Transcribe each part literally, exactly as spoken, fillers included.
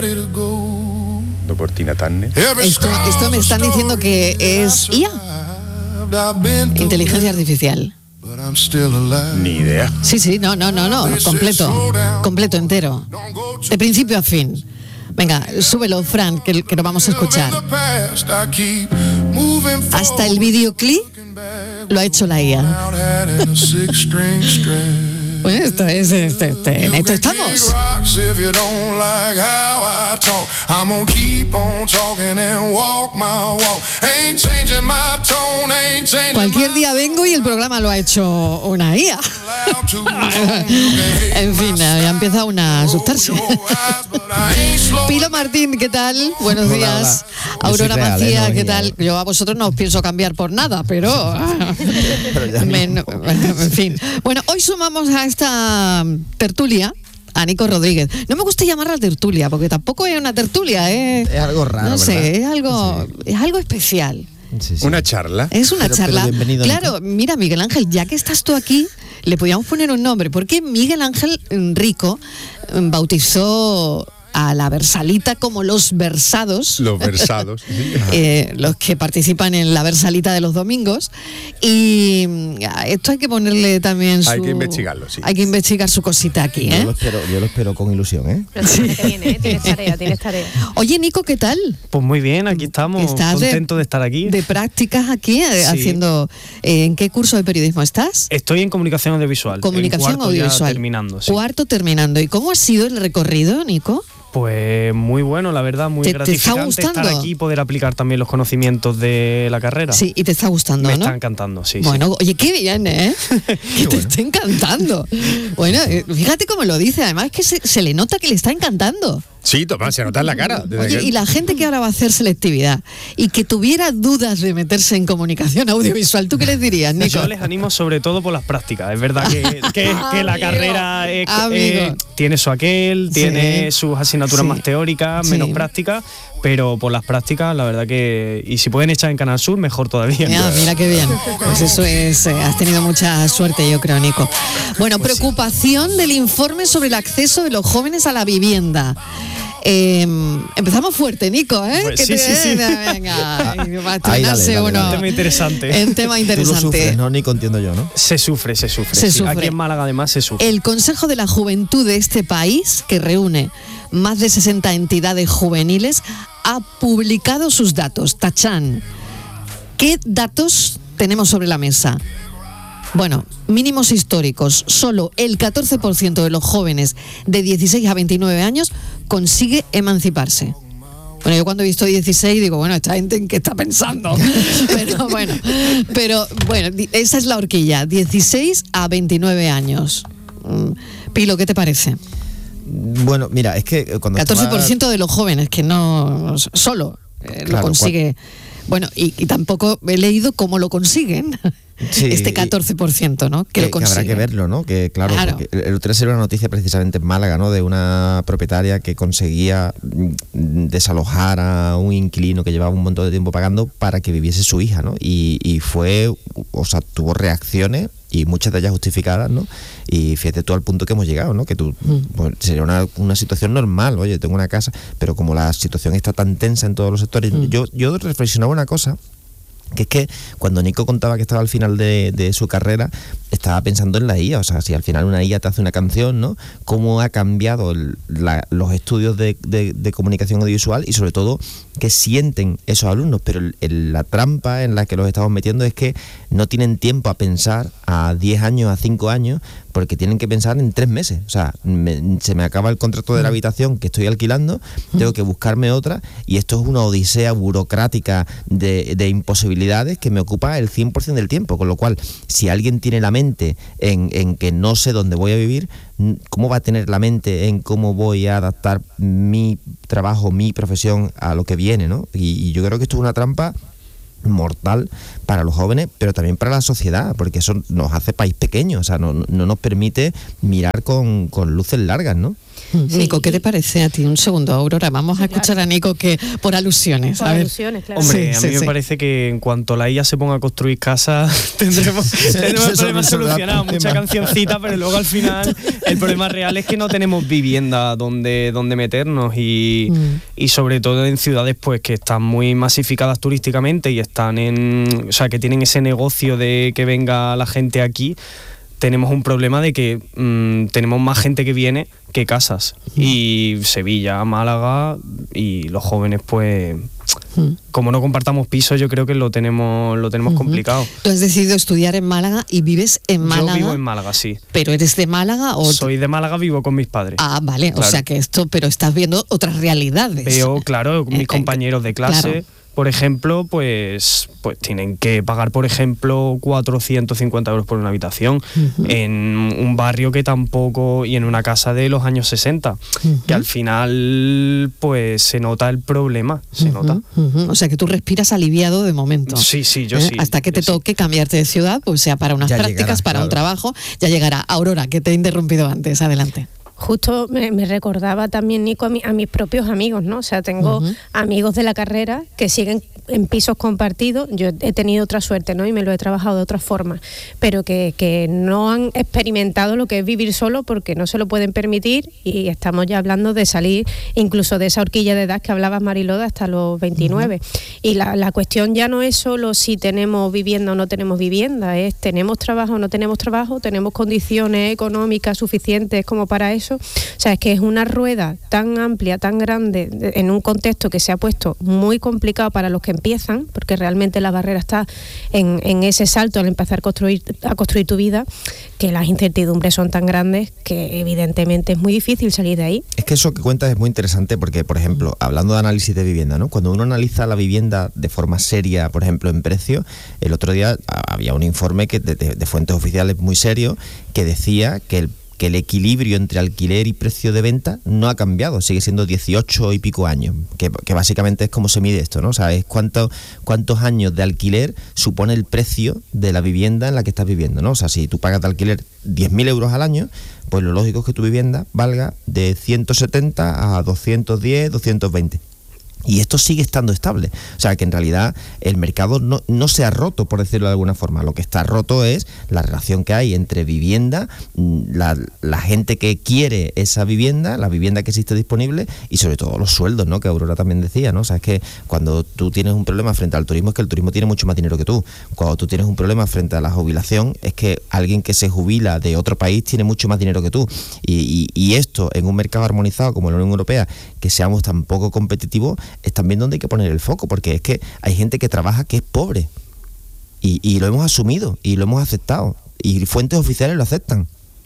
Por Tina Turner. Esto, esto me están diciendo que es I A, inteligencia artificial. Ni idea. Sí, sí, no, no, no, no, completo, completo, entero, de principio a fin. Venga, súbelo, Fran, que, que lo vamos a escuchar. Hasta el videoclip lo ha hecho la I A. Bueno, esto es, este, este, en esto estamos. Cualquier día vengo y el programa lo ha hecho una I A. En fin, ya empieza una a asustarse. Pilo Martín, ¿qué tal? Buenos Hola, días. hola. Aurora real, Macía, ¿eh? ¿qué No, tal? Yo a vosotros no os pienso cambiar por nada, pero... Me, no, en fin. Bueno, hoy sumamos a esta tertulia a Nico Rodríguez. No me gusta llamarla tertulia, porque tampoco es una tertulia, ¿eh? Es algo raro, no sé, ¿verdad? es algo, Sí. es algo especial. Sí, sí. Una charla. Es una Pero- charla. pero bienvenido, Claro, Nico. mira, Miguel Ángel, ya que estás tú aquí, le podíamos poner un nombre, porque Miguel Ángel Rico mm, bautizó a la Versalita como los versados. Los versados. Eh, los que participan en la Versalita de los domingos, y mm, a esto hay que ponerle también su... Hay que investigarlo, sí. Hay que investigar su cosita aquí, Yo ¿eh? lo espero, yo lo espero con ilusión, ¿eh? La semana que viene, ¿eh? Tienes tarea, tienes tarea. Oye, Nico, ¿qué tal? Pues muy bien, aquí estamos, ¿Estás de- contentos de, estar aquí. De prácticas aquí, eh, Sí. haciendo... eh, ¿en qué curso de periodismo estás? Estoy en comunicación audiovisual. Comunicación en cuarto ya audiovisual. terminando, sí. Cuarto terminando. ¿Y cómo ha sido el recorrido, Nico? Pues muy bueno, la verdad, muy ¿Te- te está gratificante estar gustando? aquí y poder aplicar también los conocimientos de la carrera. Sí, y te está gustando, Me ¿no? está encantando, sí. Bueno, oye, qué bien, ¿eh? Que te esté encantando. Bueno, eh, fíjate cómo lo dice, además que se, se le nota que le está encantando. Sí, Tomás, se nota en la cara. Desde Oye, que- y la gente que ahora va a hacer selectividad y que tuviera dudas de meterse en comunicación audiovisual, ¿tú qué les dirías, sí. Nico? Yo les animo sobre todo por las prácticas. Es verdad que, que, que la Amigo, carrera es- amigo. eh, tiene su aquel, Sí. tiene sus asignaturas Sí. más teóricas, Sí. menos prácticas, pero por las prácticas, la verdad que... Y si pueden echar en Canal Sur, mejor todavía. Ah, mira qué bien. Pues eso es, eh, has tenido mucha suerte, yo creo, Nico. Bueno, Pues preocupación del informe sobre el acceso de los jóvenes a la vivienda. Eh, empezamos fuerte, Nico, ¿eh? Pues Que sí, te- sí, sí. Venga, ay, va a Ahí, dale, estrenarse dale, uno. dale. Un tema interesante. En tema Tú lo interesante. sufres, ¿no? Nico, entiendo yo, ¿no? Se sufre, se sufre. Se sí. sufre. Aquí en Málaga además se sufre. El Consejo de la Juventud de este país, que reúne más de sesenta entidades juveniles, ha publicado sus datos. Tachán. ¿Qué datos tenemos sobre la mesa? Bueno, mínimos históricos. Solo el catorce por ciento de los jóvenes de dieciséis a veintinueve años consigue emanciparse. Bueno, yo cuando he visto dieciséis digo, bueno, esta gente en qué está pensando. Pero bueno, pero bueno, di- esa es la horquilla, dieciséis a veintinueve años. Mm, Pilo, ¿qué te parece? Bueno, mira, es que cuando catorce por ciento estaba- de los jóvenes que no solo eh, lo Claro, consigue. Bueno, y, y tampoco he leído cómo lo consiguen. Sí, este y- catorce por ciento, ¿no? Que, que, lo que consigue. habrá que verlo, ¿no? Que claro, Claro. porque el el otro día salió una noticia precisamente en Málaga, ¿no? De una propietaria que conseguía mm, desalojar a un inquilino que llevaba un montón de tiempo pagando para que viviese su hija, ¿no? Y, y fue, o sea, tuvo reacciones y muchas de ellas justificadas, ¿no? Y fíjate tú al punto que hemos llegado, ¿no? Que tú, pues, sería una, una situación normal, oye, tengo una casa, pero como la situación está tan tensa en todos los sectores, Mm. yo, yo reflexionaba una cosa, que es que cuando Nico contaba que estaba al final de, de su carrera, estaba pensando en la I A, o sea, si al final una I A te hace una canción, ¿no? Cómo ha cambiado el- la- los estudios de, de- de comunicación audiovisual y sobre todo qué sienten esos alumnos, pero el- el- la trampa en la que los estamos metiendo es que no tienen tiempo a pensar a diez años, a cinco años, porque tienen que pensar en tres meses. O sea, me- se me acaba el contrato de la habitación que estoy alquilando, tengo que buscarme otra y esto es una odisea burocrática de, de imposibilidades que me ocupa el cien por ciento del tiempo. Con lo cual, si alguien tiene la mente en, en que no sé dónde voy a vivir, ¿cómo va a tener la mente en cómo voy a adaptar mi trabajo, mi profesión a lo que viene, ¿no? Y, y yo creo que esto es una trampa mortal para los jóvenes, pero también para la sociedad, porque eso nos hace país pequeño, o sea, no, no nos permite mirar con, con luces largas, ¿no? Nico, ¿qué te parece a ti? Un segundo, Aurora, vamos a escuchar a Nico que por alusiones. Por a ver. alusiones, claro. Hombre, Sí, a sí, mí me sí. parece que en cuanto la I A se ponga a construir casas, tendremos, tendremos el problema solucionado. Mucha cancioncita, pero luego al final el problema real es que no tenemos vivienda donde, donde meternos y, Mm. y sobre todo en ciudades pues que están muy masificadas turísticamente y están en, o sea, que tienen ese negocio de que venga la gente aquí. Tenemos un problema de que mmm, tenemos más gente que viene que casas. Y Sevilla, Málaga y los jóvenes, pues, Mm. como no compartamos pisos, yo creo que lo tenemos, lo tenemos Ujú. complicado. Tú has decidido estudiar en Málaga y vives en Málaga. Yo vivo en Málaga, sí. ¿Pero eres de Málaga o...? Soy de Málaga, vivo con mis padres. Ah, vale, Claro. o sea que esto, pero estás viendo otras realidades. Veo, claro, Eh, mis compañeros de clase, claro. por ejemplo, pues, pues tienen que pagar, por ejemplo, cuatrocientos cincuenta euros por una habitación Ujú. en un barrio que tampoco, y en una casa de los años sesenta, Ujú. que al final, pues se nota el problema, se Ujú, nota. ujú. O sea que tú respiras aliviado de momento. Sí, sí, yo ¿Eh? sí. Hasta que te yo sí. toque cambiarte de ciudad, pues sea para unas Ya prácticas, llegará, para un claro. trabajo, ya llegará. Aurora, que te he interrumpido antes, adelante. Justo me, me recordaba también, Nico, a, mi- a mis propios amigos, ¿no? O sea, tengo Ujú. amigos de la carrera que siguen en pisos compartidos. Yo he tenido otra suerte, ¿no? Y me lo he trabajado de otra forma, pero que, que no han experimentado lo que es vivir solo porque no se lo pueden permitir, y estamos ya hablando de salir incluso de esa horquilla de edad que hablabas, Mariloda, hasta los veintinueve. Y la, la cuestión ya no es solo si tenemos vivienda o no tenemos vivienda, es tenemos trabajo o no tenemos trabajo, tenemos condiciones económicas suficientes como para eso. O sea, es que es una rueda tan amplia, tan grande, de- en un contexto que se ha puesto muy complicado para los que empiezan, porque realmente la barrera está en, en ese salto al empezar a construir, a construir tu vida, que las incertidumbres son tan grandes que evidentemente es muy difícil salir de ahí. Es que eso que cuentas es muy interesante porque, por ejemplo, hablando de análisis de vivienda, ¿no? Cuando uno analiza la vivienda de forma seria, por ejemplo, en precio, el otro día a- había un informe que de, de- de fuentes oficiales muy serio que decía que el que el equilibrio entre alquiler y precio de venta no ha cambiado, sigue siendo dieciocho y pico años, que, que básicamente es como se mide esto, ¿no? O sea, es cuánto, cuántos años de alquiler supone el precio de la vivienda en la que estás viviendo, ¿no? O sea, si tú pagas de alquiler diez mil euros al año, pues lo lógico es que tu vivienda valga de ciento setenta a doscientos diez, doscientos veinte. Y esto sigue estando estable. O sea, que en realidad el mercado no, no se ha roto, por decirlo de alguna forma. Lo que está roto es la relación que hay entre vivienda, la, la gente que quiere esa vivienda, la vivienda que existe disponible y sobre todo los sueldos, ¿no? Que Aurora también decía, ¿no? O sea, es que cuando tú tienes un problema frente al turismo es que el turismo tiene mucho más dinero que tú. Cuando tú tienes un problema frente a la jubilación es que alguien que se jubila de otro país tiene mucho más dinero que tú. Y, y, y esto en un mercado armonizado como la Unión Europea, que seamos tan poco competitivos, es también donde hay que poner el foco, porque es que hay gente que trabaja que es pobre y, y lo hemos asumido y lo hemos aceptado y fuentes oficiales lo aceptan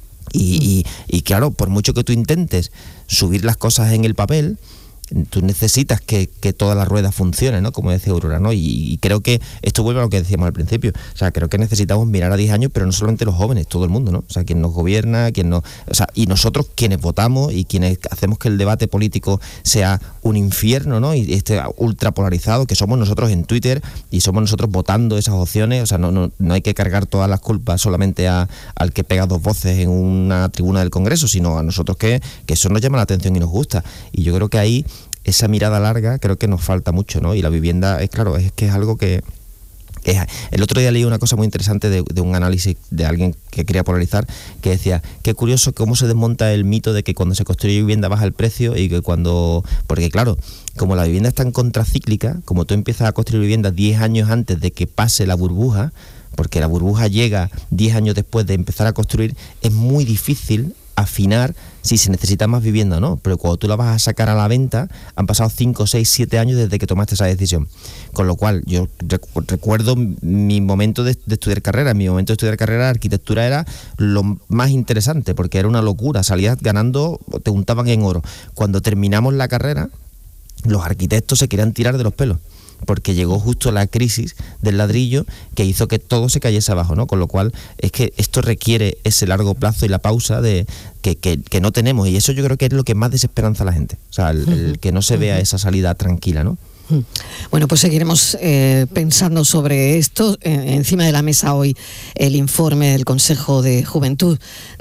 y, y, y claro, por mucho que tú intentes subir las cosas en el papel, tú necesitas que, que toda la rueda funcione, ¿no? Como decía Aurora, ¿no? Y, y creo que esto vuelve a lo que decíamos al principio. O sea, creo que necesitamos mirar a diez años, pero no solamente los jóvenes, todo el mundo, ¿no? O sea, quien nos gobierna, quien nos... O sea, y nosotros quienes votamos y quienes hacemos que el debate político sea un infierno, ¿no? Y esté ultra polarizado, que somos nosotros en Twitter y somos nosotros votando esas opciones. O sea, no, no, no hay que cargar todas las culpas solamente a, al que pega dos voces en una tribuna del Congreso, sino a nosotros que, que eso nos llama la atención y nos gusta. Y yo creo que ahí esa mirada larga creo que nos falta mucho, ¿no? Y la vivienda, es claro, es que es algo que... Es, el otro día leí una cosa muy interesante de, de un análisis de alguien que quería polarizar, que decía, qué curioso cómo se desmonta el mito de que cuando se construye vivienda baja el precio y que cuando... Porque claro, como la vivienda es tan contracíclica, como tú empiezas a construir vivienda diez años antes de que pase la burbuja, porque la burbuja llega diez años después de empezar a construir, es muy difícil afinar si se necesita más vivienda o no, pero cuando tú la vas a sacar a la venta han pasado cinco, seis, siete años desde que tomaste esa decisión, con lo cual yo recu- recuerdo mi momento de, de estudiar carrera. En mi momento de estudiar carrera, arquitectura era lo más interesante porque era una locura, salías ganando, te untaban en oro. Cuando terminamos la carrera los arquitectos se querían tirar de los pelos porque llegó justo la crisis del ladrillo que hizo que todo se cayese abajo, ¿no? Con lo cual es que esto requiere ese largo plazo y la pausa de que, que, que no tenemos, y eso yo creo que es lo que más desesperanza a la gente, o sea, el, el que no se vea esa salida tranquila, ¿no? Bueno, pues seguiremos eh, pensando sobre esto. Eh, encima de la mesa hoy el informe del Consejo de Juventud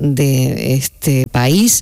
de este país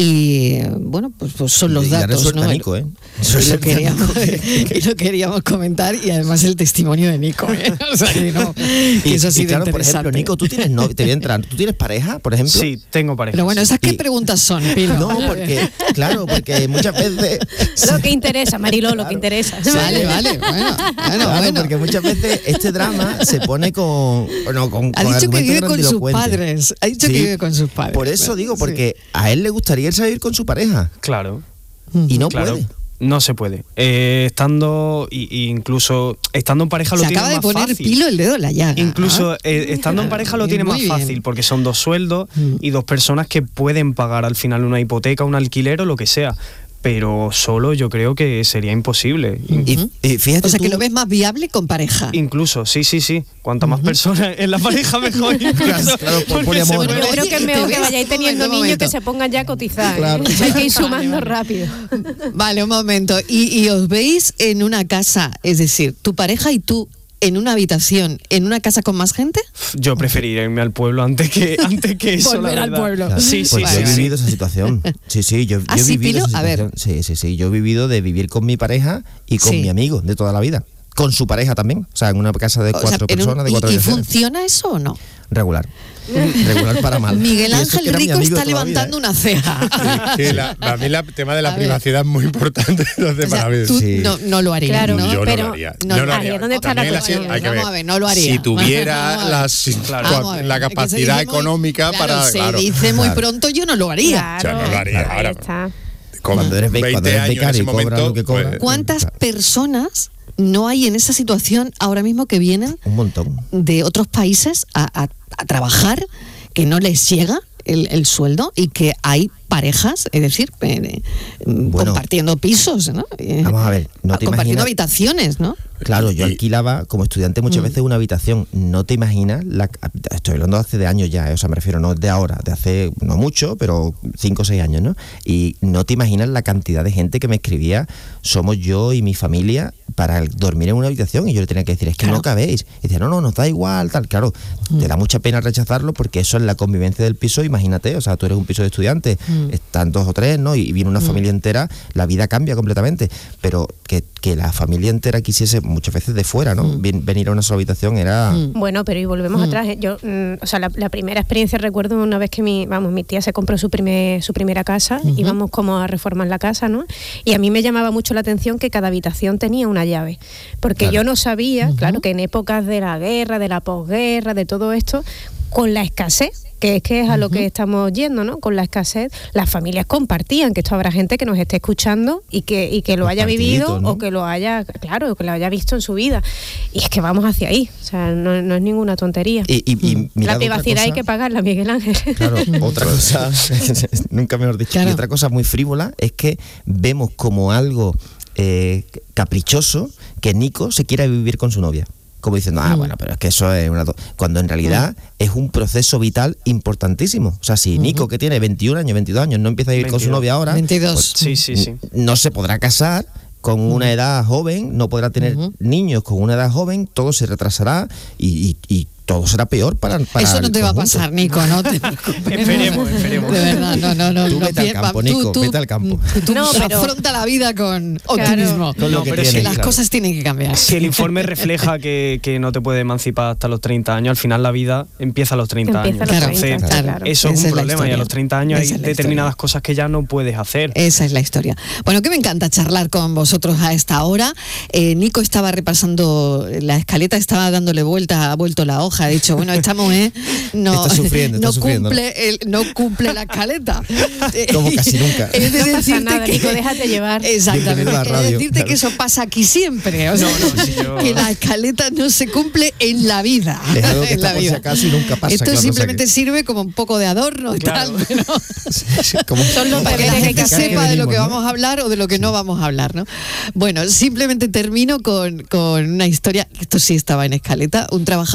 y eh, bueno, pues, pues son los y la datos, ¿no? Nico, ¿eh? Y lo, queríamos, y lo queríamos comentar y además el testimonio de Nico, ¿eh? O sea, que no, que y, eso ha sido y claro, por interesante. ejemplo, Nico, tú tienes novio, te voy a entrar, ¿tú tienes pareja, por ejemplo? Sí, tengo pareja. Pero bueno, ¿esas qué Y- preguntas son, Pilo? No, porque, claro, porque muchas veces... Lo que interesa, Mariló, lo que interesa. Vale, vale, bueno, bueno, Claro, bueno. porque muchas veces este drama se pone con... No, con Ha con dicho que argumentos vive con sus grandilocuentes. padres. Ha dicho Sí, que vive con sus padres. Por eso digo, Sí. porque a él le gustaría irse a vivir con su pareja Claro. y no Claro. puede. No se puede. Eh, estando, y, y incluso estando en pareja lo Se tiene acaba de más poner fácil. Pilo el dedo en la llaga. Incluso ¿ah? eh, estando en pareja lo tiene Muy más bien. fácil porque son dos sueldos Mm. y dos personas que pueden pagar al final una hipoteca, un alquiler o lo que sea. Pero solo yo creo que sería imposible. In- Y, y fíjate O sea, que tú- lo ves más viable con pareja. Incluso, sí, sí, sí. Cuantas más personas en la pareja, mejor. Incluso, claro, por porque poliamor, se ¿no? Yo puede- creo que es Te mejor ves- que vayáis teniendo un niños momento. que se pongan ya a cotizar. ¿eh? Claro. Hay que ir Vale, sumando vale. rápido. Vale, un momento. Y, y os veis en una casa, es decir, tu pareja y tú en una habitación, en una casa con más gente. Yo preferiría irme al pueblo antes que, antes que eso. Volver la al verdad. pueblo. Claro, Sí, sí, pues sí. yo he sí. vivido esa situación. Sí, sí, yo, ¿Ah, yo he sí, vivido Pilo? esa A ver. situación. Sí, sí, sí. Yo he vivido de vivir con mi pareja y con Sí. mi amigo de toda la vida. Con su pareja también. O sea, en una casa de O sea, cuatro en un- personas, de y- cuatro ¿Y habitaciones. funciona eso o no? Regular. Regular para mal. Miguel Y eso Ángel que era mi Rico amigo está de toda la vida, levantando ¿eh? una ceja. Sí, la- a mí el tema de la A ver. privacidad es muy importante. Entonces, O sea, para mí, tú Sí. no, no lo harías, Claro, ¿no? yo no pero- lo haría. no, yo no ahí haría. es donde está la También cuestión. hay que Vamos ver, a ver, no lo haría. Si tuviera Vamos a ver. las- Claro. Vamos a ver, la es que se capacidad dice muy- económica claro, para... se claro, dice muy Claro. pronto, yo no lo haría. Yo no lo haría. ahí Ahora, está. con Cuando eres be- cuando veinte eres años en becario ese y cobras momento, lo que cobras. pues, ¿Cuántas Claro. personas no hay en esa situación ahora mismo que vienen Un montón. de otros países a, a- a trabajar, que no les llega el, el sueldo y que hay parejas, es decir, eh, Bueno. compartiendo pisos, ¿no? Eh, Vamos a ver, no te compartiendo imaginas- habitaciones, ¿no? Claro, yo Y- alquilaba como estudiante muchas Mm. veces una habitación. No te imaginas, la, estoy hablando de hace de años ya, eh, o sea, me refiero no de ahora, de hace no mucho, pero cinco o seis años, ¿no? Y no te imaginas la cantidad de gente que me escribía, somos yo y mi familia para el- dormir en una habitación, y yo le tenía que decir, es que Claro. no cabéis. Y decía, no, no, nos da igual, tal. Claro, te da mucha pena rechazarlo porque eso es la convivencia del piso, imagínate, o sea, tú eres un piso de estudiantes, Mm. están dos o tres, ¿no? Y viene una familia entera, la vida cambia completamente. Pero que, que la familia entera quisiese muchas veces de fuera, ¿no? Ven- venir a una sola habitación era... Mm. Bueno, pero y volvemos Mm. atrás. ¿eh? Yo, mm, o sea, la, la primera experiencia recuerdo una vez que mi, vamos, mi tía se compró su primer, su primera casa, Ujú. íbamos como a reformar la casa, ¿no? Y a mí me llamaba mucho la atención que cada habitación tenía una llave, porque Claro. yo no sabía, Ujú. claro, que en épocas de la guerra, de la posguerra, de todo esto, con la escasez, que es que es a lo que estamos yendo, ¿no? Con la escasez, las familias compartían, que esto habrá gente que nos esté escuchando y que, y que lo Los haya vivido partiditos, ¿no? o que lo haya, claro, que lo haya visto en su vida. Y es que vamos hacia ahí, o sea, no, no es ninguna tontería. Y, y, y mirad La otra privacidad hay cosa- que pagarla, Miguel Ángel. Claro, otra cosa, nunca mejor dicho, Claro. y otra cosa muy frívola es que vemos como algo eh, caprichoso que Nico se quiera vivir con su novia. Como diciendo, ah, Mm. bueno, pero es que eso es una... to-". Cuando en realidad es un proceso vital importantísimo. O sea, si Nico, que tiene veintiún años, veintidós años, no empieza a vivir con su veintidós. novia ahora, veintidós. pues, Sí, sí, sí. no se podrá casar con una edad joven, no podrá tener Ujú. niños con una edad joven, todo se retrasará y, y- y todo será peor para, para Eso no el te va a conjunto. pasar, Nico, no te preocupes. Esperemos, esperemos. De verdad, no, no, no. Tú no vete al pie- campo, va- Nico, vete al campo. Tú No, pero- afronta la vida con Claro. optimismo. Con lo No, que pero tienes, sí, Que las claro. cosas tienen que cambiar. Si el informe refleja que, que no te puede emancipar hasta los treinta años, al final la vida empieza a los treinta Empieza a años. los Claro, treinta, Entonces, claro. eso es Esa un es la problema y historia. a los treinta años Esa hay es la determinadas historia. cosas que ya no puedes hacer. Esa es la historia. Bueno, que me encanta charlar con vosotros a esta hora. Eh, Nico estaba repasando la escaleta, estaba dándole vuelta, ha vuelto la hoja, ha dicho, bueno, esta mujer no, Está sufriendo, está no sufriendo, cumple el- no cumple la escaleta. Como casi nunca. Es de No pasa decirte nada, que- Nico, déjate llevar. Exactamente. Bienvenido a la Es radio, decirte claro. que eso pasa aquí siempre. O sea, No, no, sí, yo- que la escaleta no se cumple en la vida. Es algo que en la está por si vida. acaso y nunca pasa, Esto claro, o sea simplemente que- sirve como un poco de adorno y Claro. tal, pero Como- Son los para que la deberes que gente hay que hacer. sepa de lo que venimos, ¿no? vamos a hablar o de lo que no vamos a hablar, ¿no? Bueno, simplemente termino con, con una historia, esto sí estaba en escaleta, un trabajador gana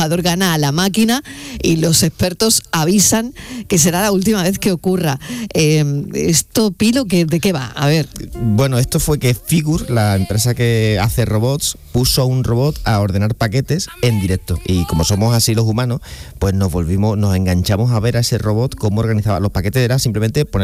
gana a la máquina y los expertos avisan que será la última vez que ocurra. Eh, ¿Esto, Pilo, que, de qué va? A ver. Bueno, esto fue que Figur, la empresa que hace robots, puso un robot a ordenar paquetes en directo. Y como somos así los humanos, pues nos volvimos, nos enganchamos a ver a ese robot cómo organizaba los paquetes. Era simplemente poner